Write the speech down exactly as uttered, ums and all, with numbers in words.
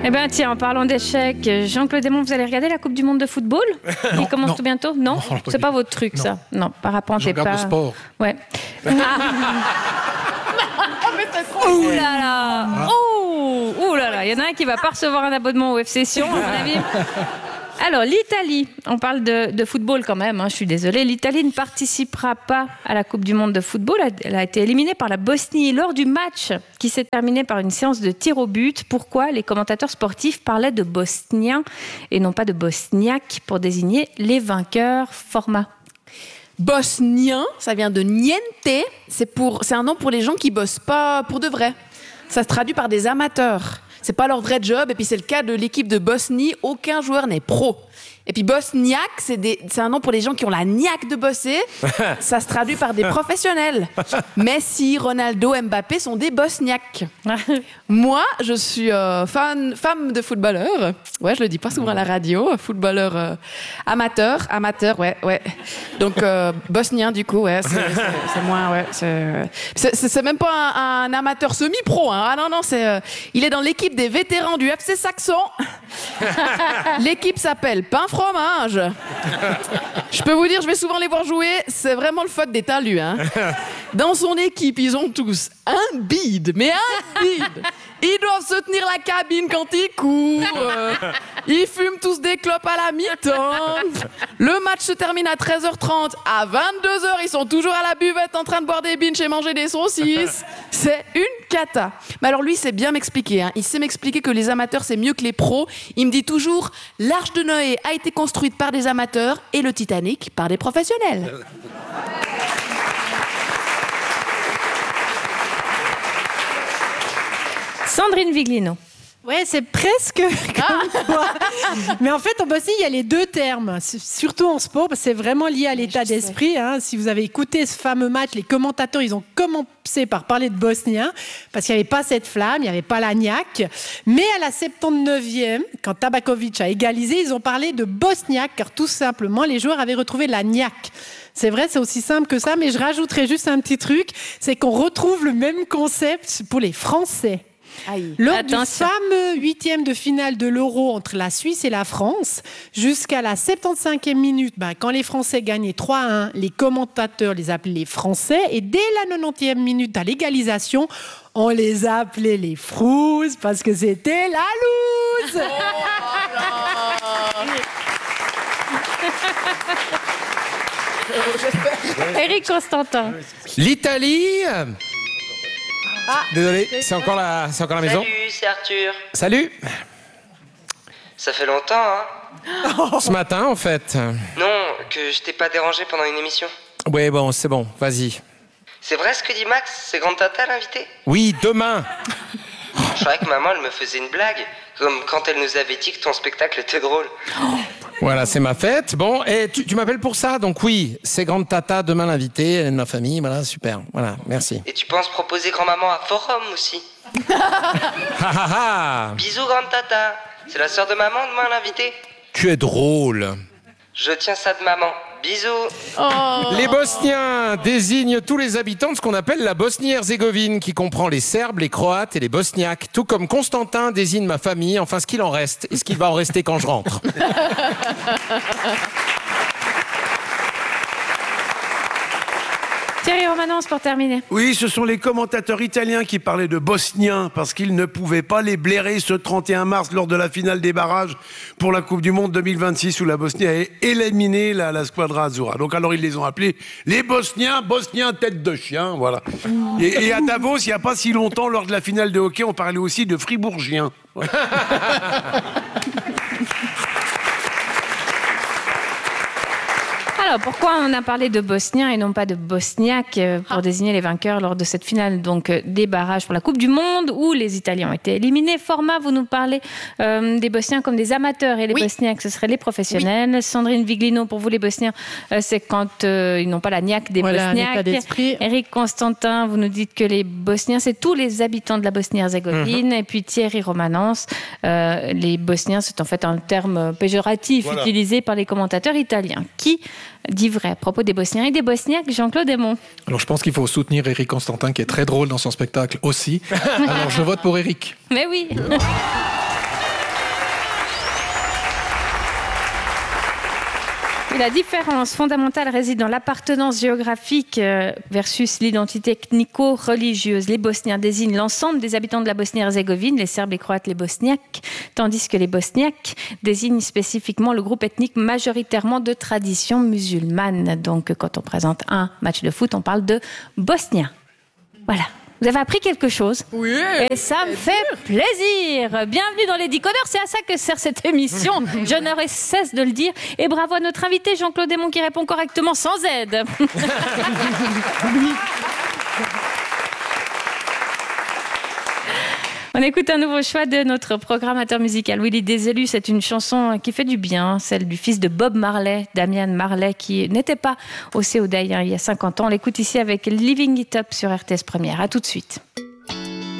Eh bien tiens, en parlant d'échecs, Jean-Claude Desmonts, vous allez regarder la Coupe du Monde de football ? Non, Il commence non. tout bientôt ? Non, Non, c'est pas votre truc non. ça. Non, parapentez Je regarde pas. le sport. Ouais. Ah. Ouh là là. Ouh, ouh là là. Il y en a un qui va pas recevoir un abonnement au F C Sion, à mon avis. Alors, l'Italie, on parle de, de football quand même, hein, je suis désolée. L'Italie ne participera pas à la Coupe du Monde de football. Elle a été éliminée par la Bosnie lors du match qui s'est terminé par une séance de tir au but. Pourquoi les commentateurs sportifs parlaient de Bosniens et non pas de Bosniaques pour désigner les vainqueurs? Format. Bosnien, ça vient de niente. C'est, pour, c'est un nom pour les gens qui bossent pas pour de vrai. Ça se traduit par des amateurs. C'est pas leur vrai job. Et puis c'est le cas de l'équipe de Bosnie. Aucun joueur n'est pro. Et puis bosniaque, c'est, des, c'est un nom pour les gens qui ont la niaque de bosser. Ça se traduit par des professionnels. Messi, Ronaldo, Mbappé sont des bosniaques. Moi, je suis euh, fan, femme de footballeur. Ouais, je le dis pas souvent à la radio. Footballeur euh, amateur, amateur, ouais, ouais. Donc euh, bosnien du coup, ouais, c'est, c'est, c'est moins, ouais. C'est, c'est, c'est, c'est même pas un, un amateur semi-pro. Hein. Ah non, non, c'est, euh, il est dans l'équipe des vétérans du F C Saxon. L'équipe s'appelle Pain Fromage. Je peux vous dire, je vais souvent les voir jouer. C'est vraiment le faute des talus. Hein. Dans son équipe, ils ont tous un bide, mais un bide. Ils doivent se tenir la cabine quand ils courent. Euh, ils fument tous des clopes à la mi-temps. Le match se termine à treize heures trente. À vingt-deux heures, ils sont toujours à la buvette en train de boire des binges et manger des saucisses. C'est une cata. Mais alors lui, il sait bien m'expliquer. Hein. Il sait m'expliquer que les amateurs, c'est mieux que les pros. Il me dit toujours, l'Arche de Noé a été construite par des amateurs et le Titanic par des professionnels. Sandrine Viglino. Ouais, c'est presque comme toi. Mais en fait, en Bosnie, il y a les deux termes, surtout en sport, parce que c'est vraiment lié à l'état d'esprit. Hein. Si vous avez écouté ce fameux match, les commentateurs, ils ont commencé par parler de Bosniens, parce qu'il n'y avait pas cette flamme, il n'y avait pas la niaque. Mais à la soixante-dix-neuvième, quand Tabakovic a égalisé, ils ont parlé de Bosniaques, car tout simplement, les joueurs avaient retrouvé la niaque. C'est vrai, c'est aussi simple que ça, mais je rajouterais juste un petit truc, c'est qu'on retrouve le même concept pour les Français. Aïe. Lors Attention. du fameux huitième de finale de l'Euro entre la Suisse et la France, jusqu'à la soixante-quinzième minute, ben, quand les Français gagnaient trois à un, les commentateurs les appelaient les Français, et dès la quatre-vingt-dixième minute à l'égalisation, on les appelait les Frouzes parce que c'était la loose. Éric Constantin. L'Italie. Désolé, c'est encore la, c'est encore la maison. Salut, c'est Arthur. Salut. Ça fait longtemps, hein? Ce matin, en fait. Non, que je t'ai pas dérangé pendant une émission. Ouais, bon, c'est bon, vas-y. C'est vrai ce que dit Max? C'est Grande Tata l'invité? Oui, demain. Je croyais que maman, elle me faisait une blague. Comme quand elle nous avait dit que ton spectacle était drôle. Voilà, c'est ma fête. Bon, et tu, tu m'appelles pour ça, donc oui, c'est Grande Tata, demain l'invité, elle est de ma famille, voilà, super. Voilà, merci. Et tu penses proposer grand-maman à Forum aussi? Ha ha ha. Bisous, Grande Tata. C'est la sœur de maman demain l'invité? Tu es drôle. Je tiens ça de maman. Bisous. Les Bosniens désignent tous les habitants de ce qu'on appelle la Bosnie-Herzégovine, qui comprend les Serbes, les Croates et les Bosniaques. Tout comme Constantin désigne ma famille, enfin ce qu'il en reste, et ce qu'il va en rester quand je rentre. Thierry Romanence pour terminer. Oui, ce sont les commentateurs italiens qui parlaient de Bosniens parce qu'ils ne pouvaient pas les blairer ce trente et un mars lors de la finale des barrages pour la Coupe du Monde deux mille vingt-six où la Bosnie a éliminé la, la Squadra Azzurra. Donc alors ils les ont appelés les Bosniens, Bosniens tête de chien, voilà. Et, et à Davos, il n'y a pas si longtemps, lors de la finale de hockey, on parlait aussi de Fribourgiens. Alors, pourquoi on a parlé de Bosniens et non pas de Bosniaques pour désigner les vainqueurs lors de cette finale donc, des barrages pour la Coupe du Monde où les Italiens ont été éliminés? Format, vous nous parlez euh, des Bosniens comme des amateurs et les Oui. Bosniaques, ce seraient les professionnels. Oui. Sandrine Viglino, pour vous, les Bosniens, euh, c'est quand euh, ils n'ont pas la niaque des Voilà, un état Bosniaques. d'esprit. Éric Constantin, vous nous dites que les Bosniens, c'est tous les habitants de la Bosnie-Herzégovine. Mm-hmm. Et puis Thierry Romanence, euh, les Bosniens, c'est en fait un terme péjoratif voilà. utilisé par les commentateurs italiens. Qui dit vrai à propos des Bosniens et des Bosniaques, Jean-Claude Desmonts? Alors je pense qu'il faut soutenir Éric Constantin, qui est très drôle dans son spectacle aussi. Alors je vote pour Éric. Mais oui. Et la différence fondamentale réside dans l'appartenance géographique versus l'identité ethnico-religieuse. Les Bosniens désignent l'ensemble des habitants de la Bosnie-Herzégovine, les Serbes, les Croates, les Bosniaques, tandis que les Bosniaques désignent spécifiquement le groupe ethnique majoritairement de tradition musulmane. Donc, quand on présente un match de foot, on parle de Bosniens. Voilà. Vous avez appris quelque chose. Oui. Et ça me fait plaisir. Bienvenue dans les Décodeurs. C'est à ça que sert cette émission. Je n'aurai cesse de le dire. Et bravo à notre invité Jean-Claude Desmond qui répond correctement sans aide. On écoute un nouveau choix de notre programmateur musical Willy Déselu. C'est une chanson qui fait du bien, celle du fils de Bob Marley, Damian Marley, qui n'était pas au C O D A hein, il y a cinquante ans. On l'écoute ici avec Living It Up sur R T S Première. À tout de suite.